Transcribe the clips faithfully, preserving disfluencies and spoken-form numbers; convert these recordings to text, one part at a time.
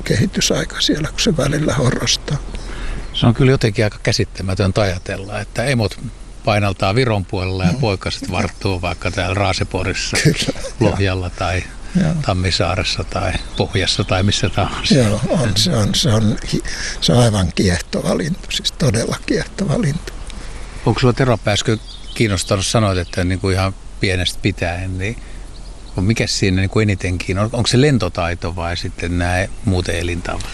kehitysaika siellä, kun se välillä horrostaa. Se on kyllä jotenkin aika käsittämätöntä ajatella, että emot painaltaa Viron puolella ja no. poikaset varttuu vaikka täällä Raaseporissa, kyllä, Lohjalla tai Joo. Tammisaaressa tai Pohjassa tai missä tahansa. Joo, on, se, on, se, on, se on aivan kiehtova lintu, siis todella kiehtova lintu. Onko sinua Tervapääsky kiinnostanut, sanoit, että niin kuin ihan pienestä pitäen, niin mikä siinä niin kuin eniten kiinnostaa? Onko se lentotaito vai sitten nämä muuten elintavat?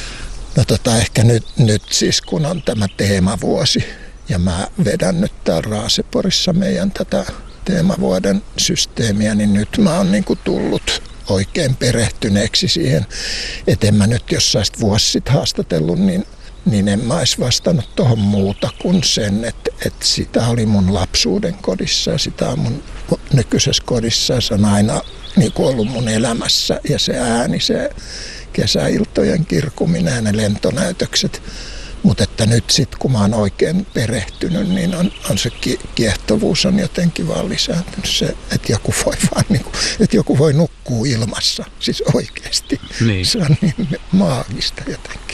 No tota, ehkä nyt, nyt siis kun on tämä teemavuosi ja mä vedän nyt täällä Raaseporissa meidän tätä teemavuoden systeemiä, niin nyt mä oon niin kuin tullut oikein perehtyneeksi siihen, että en mä nyt jos sä olisit vuosi sitten haastatellut, niin, niin en mä olisi vastannut tuohon muuta kuin sen, että, että sitä oli mun lapsuuden kodissa ja sitä on mun nykyisessä kodissa ja se on aina niin kuin ollut mun elämässä ja se ääni, se kesäiltojen kirkuminen ja ne lentonäytökset. Mutta että nyt sitten kun mä oon oikein perehtynyt, niin on, on se kiehtovuus on jotenkin vaan lisääntynyt. Se, että joku voi vaan niinku, että joku voi nukkua ilmassa, siis oikeasti. Niin. Se on niin maagista jotenkin.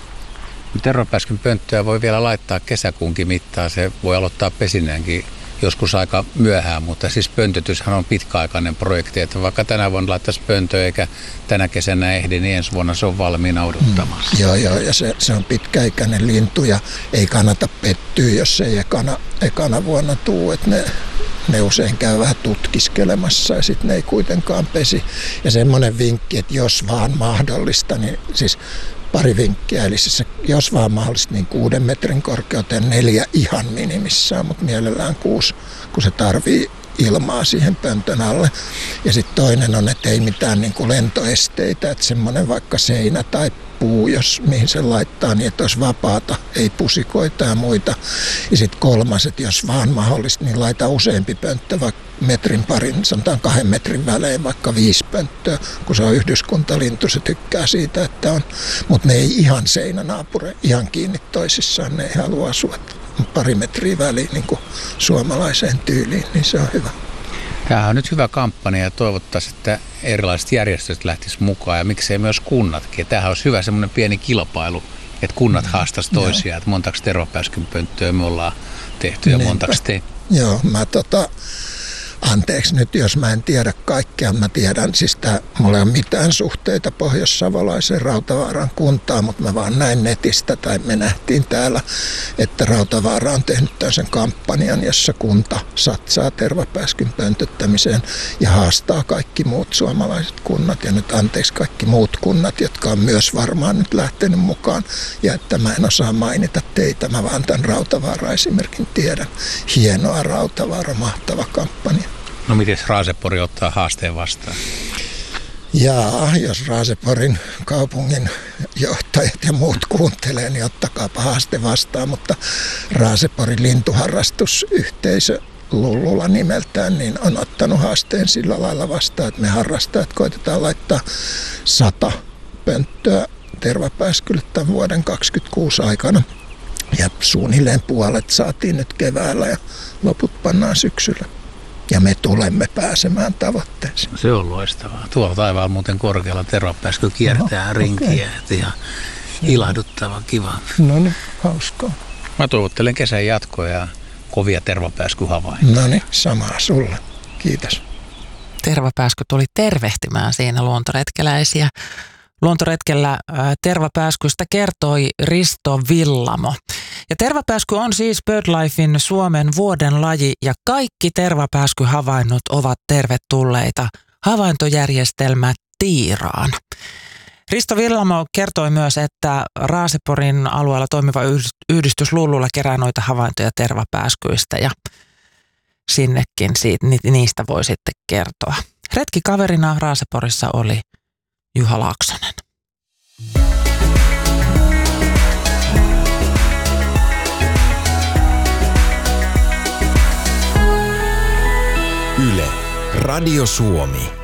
Tervapääskyn pönttöä voi vielä laittaa kesäkuunkin mittaan. Se voi aloittaa pesinnänkin joskus aika myöhään, mutta siis pöntötyshän on pitkäaikainen projekti, että vaikka tänä vuonna laittaisi pöntöä eikä tänä kesänä ehdi, niin ensi vuonna se on valmiina odottamassa. Mm, joo, joo, ja se, se on pitkäikäinen lintu ja ei kannata pettyä, jos ei ekana, ekana vuonna tuu, että ne, ne usein käy vähän tutkiskelemassa ja sitten ne ei kuitenkaan pesi. Ja semmoinen vinkki, että jos vaan mahdollista, niin siis pari vinkkiä, eli siis jos vaan mahdollista, niin kuuden metrin korkeuteen neljä ihan minimissään, mutta mielellään kuusi, kun se tarvii ilmaa siihen pöntön alle. Ja sitten toinen on, että ei mitään niin kuin lentoesteitä, että semmoinen vaikka seinä tai puu, jos mihin se laittaa, niin että olisi vapaata, ei pusikoita ja muita. Ja sitten kolmas, että jos vaan mahdollista, niin laita useampi pönttö, vaikka metrin parin, sanotaan kahden metrin välein, vaikka viisi pönttöä, kun se on yhdyskuntalintu, se tykkää siitä, että on. Mutta ne ei ihan seinänaapure, ihan kiinni toisissaan, ne ei halua asua pari metriä väliin niin kuin suomalaiseen tyyliin, niin se on hyvä. Tämähän on nyt hyvä kampanja ja toivottaisiin, että erilaiset järjestöt lähtisivät mukaan ja miksei myös kunnatkin. Tämähän olisi hyvä semmoinen pieni kilpailu, että kunnat haastaisivat toisiaan, että montako Tervapääskyn pönttöä me ollaan tehty ja montako te. Joo, mä tota, anteeksi nyt, jos mä en tiedä kaikkea. Mä tiedän, siis tää, mulla ei ole mitään suhteita pohjois-savolaiseen Rautavaaran kuntaan, mutta mä vaan näin netistä, tai me nähtiin täällä, että Rautavaara on tehnyt tämmöisen kampanjan, jossa kunta satsaa tervapääskyn pöntöttämiseen ja haastaa kaikki muut suomalaiset kunnat. Ja nyt anteeksi kaikki muut kunnat, jotka on myös varmaan nyt lähtenyt mukaan. Ja että mä en osaa mainita teitä, mä vaan tämän Rautavaara-esimerkin tiedän. Hienoa Rautavaara, mahtava kampanja. No miten Raasepori ottaa haasteen vastaan? Jaa, jos Raaseporin kaupungin johtajat ja muut kuuntelee, niin ottakaapa haaste vastaan, mutta Raaseporin lintuharrastusyhteisö Lullula nimeltään, niin on ottanut haasteen sillä lailla vastaan, että me harrastajat koitetaan laittaa sata pönttöä tervapääskylle tämän vuoden kaksikymmentäkuusi aikana. Ja suunnilleen puolet saatiin nyt keväällä ja loput pannaan syksyllä. Ja me tulemme pääsemään tavoitteeseen. Se on loistavaa. Tuolla taivaalla muuten korkealla tervapääskö kiertää Oho, rinkiä. Okay. Ja ilahduttava, kiva. No niin, hauskaa. Mä toivottelen kesän jatkoa ja kovia tervapääskyhavaintoja. No niin, samaa sulle. Kiitos. Tervapääsky tuli tervehtimään siinä luontoretkeläisiä. Luontoretkellä tervapääskystä kertoi Risto Villamo. Ja tervapääsky on siis BirdLifein Suomen vuoden laji ja kaikki tervapääskyhavainnot ovat tervetulleita havaintojärjestelmä Tiiraan. Risto Villamo kertoi myös, että Raaseporin alueella toimiva yhdistys Lullulla kerää noita havaintoja tervapääskyistä ja sinnekin siitä, niistä voi sitten kertoa. Retkikaverina Raaseporissa oli Juha Laaksonen. Yle, Radio Suomi.